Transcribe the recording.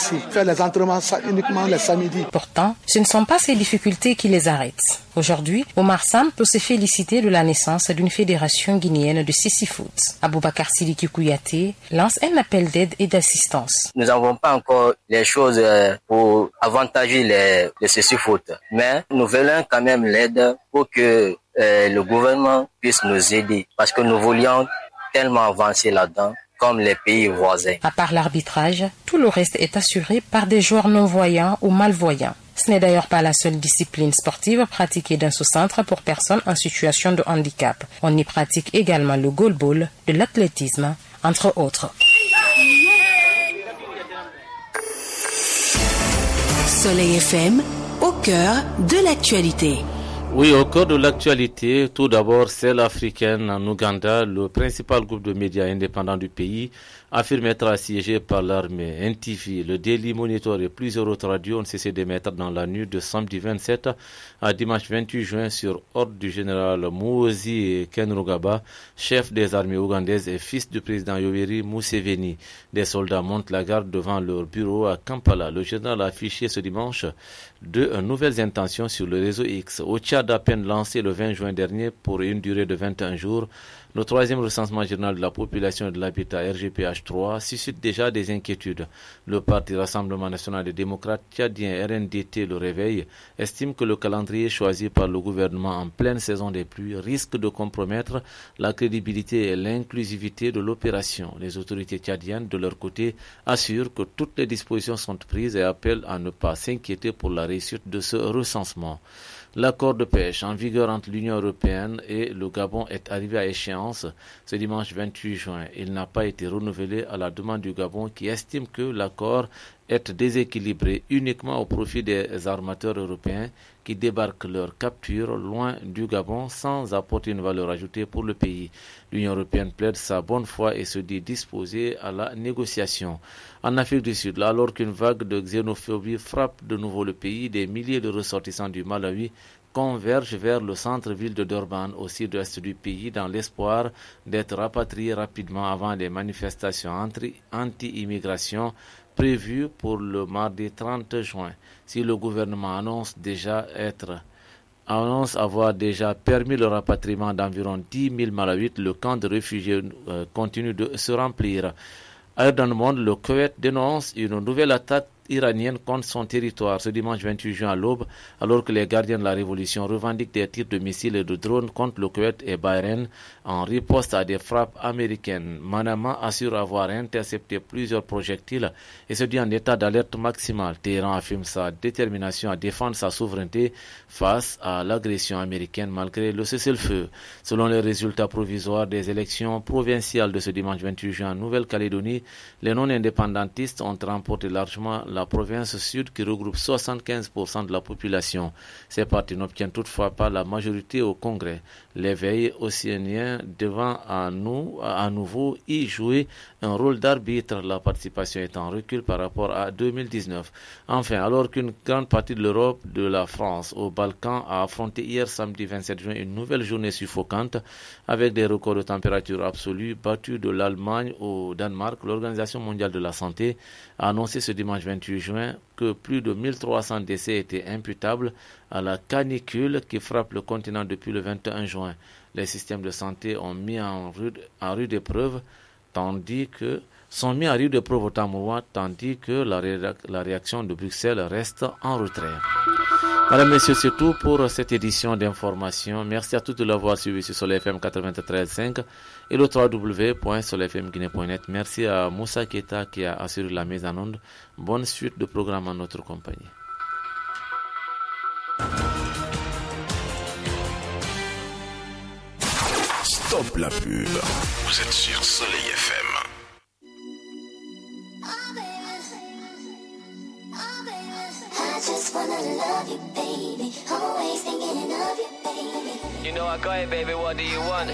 ici, faire les entraînements uniquement les samedis. Pourtant, ce ne sont pas ces difficultés qui les arrêtent. Aujourd'hui, Omar Sam peut se féliciter de la naissance d'une fédération guinéenne de Sissi-Foot. Aboubakar Sidiki Kouyaté lance un appel d'aide et d'assistance. Nous n'avons pas encore les choses pour avantager les Sissi-Foot, mais nous voulons quand même l'aide pour que le gouvernement puisse nous aider parce que nous voulions tellement avancer là-dedans comme les pays voisins. À part l'arbitrage, tout le reste est assuré par des joueurs non-voyants ou malvoyants. Ce n'est d'ailleurs pas la seule discipline sportive pratiquée dans ce centre pour personnes en situation de handicap. On y pratique également le goalball, de l'athlétisme, entre autres. Soleil FM, au cœur de l'actualité. Oui, au cœur de l'actualité, tout d'abord, celle africaine en Ouganda, le principal groupe de médias indépendants du pays, affirme être assiégé par l'armée. NTV, le Daily Monitor et plusieurs autres radios ont cessé d'émettre dans la nuit de samedi 27 à dimanche 28 juin sur ordre du général Muhoozi Kainerugaba, chef des armées ougandaises et fils du président Yoweri Museveni. Des soldats montent la garde devant leur bureau à Kampala. Le journal a affiché ce dimanche de nouvelles intentions sur le réseau X. Au Tchad, à peine lancé le 20 juin dernier pour une durée de 21 jours, le troisième recensement général de la population et de l'habitat RGPH3 suscite déjà des inquiétudes. Le Parti Rassemblement National des Démocrates tchadiens RNDT, le Réveil, estime que le calendrier choisi par le gouvernement en pleine saison des pluies risque de compromettre la crédibilité et l'inclusivité de l'opération. Les autorités tchadiennes, de leur côté, assurent que toutes les dispositions sont prises et appellent à ne pas s'inquiéter pour la réussite de ce recensement. L'accord de pêche en vigueur entre l'Union européenne et le Gabon est arrivé à échéance ce dimanche 28 juin. Il n'a pas été renouvelé à la demande du Gabon qui estime que l'accord est déséquilibré uniquement au profit des armateurs européens qui débarquent leurs captures loin du Gabon sans apporter une valeur ajoutée pour le pays. L'Union européenne plaide sa bonne foi et se dit disposée à la négociation. En Afrique du Sud, alors qu'une vague de xénophobie frappe de nouveau le pays, des milliers de ressortissants du Malawi convergent vers le centre-ville de Durban au sud-ouest du pays dans l'espoir d'être rapatriés rapidement avant les manifestations anti-immigration prévues pour le mardi 30 juin. Si le gouvernement annonce avoir déjà permis le rapatriement d'environ 10 000 Malawites, le camp de réfugiés continue de se remplir. Ailleurs dans le monde, le Koweït dénonce une nouvelle attaque iranienne contre son territoire ce dimanche 28 juin à l'aube, alors que les gardiens de la révolution revendiquent des tirs de missiles et de drones contre le Koweït et Bahreïn en riposte à des frappes américaines. Manama assure avoir intercepté plusieurs projectiles et se dit en état d'alerte maximale. Téhéran affirme sa détermination à défendre sa souveraineté face à l'agression américaine malgré le cessez-le-feu. Selon les résultats provisoires des élections provinciales de ce dimanche 28 juin en Nouvelle-Calédonie, les non-indépendantistes ont remporté largement la province sud qui regroupe 75% de la population. Ces partis n'obtiennent toutefois pas la majorité au Congrès. L'éveil océanien devant à nouveau y jouer un rôle d'arbitre, la participation est en recul par rapport à 2019. Enfin, alors qu'une grande partie de l'Europe, de la France aux Balkans a affronté hier samedi 27 juin une nouvelle journée suffocante avec des records de température absolue battus de l'Allemagne au Danemark, l'Organisation mondiale de la santé a annoncé ce dimanche 28 juin que plus de 1300 décès étaient imputables à la canicule qui frappe le continent depuis le 21 juin. Les systèmes de santé ont mis en rude épreuve, tandis que la réaction de Bruxelles reste en retrait. Madame, Messieurs, c'est tout pour cette édition d'information. Merci à tous de l'avoir suivi sur Soleil FM 93.5 et le www.soleilfmguinée.net. Merci à Moussa Keita qui a assuré la mise en onde. Bonne suite de programme en notre compagnie. Stop la pub. Vous êtes sur Soleil FM. Just wanna love you, baby. Always thinking of you, baby. You know I got it, baby. What do you want?